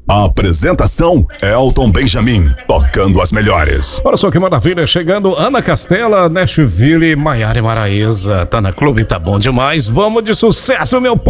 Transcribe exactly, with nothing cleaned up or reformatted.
A apresentação, Elton Benjamin, tocando as melhores. Olha só que maravilha, chegando Ana Castela, Nashville, Maiara e Maraísa. Tá na clube, tá bom demais. Vamos de sucesso, meu povo.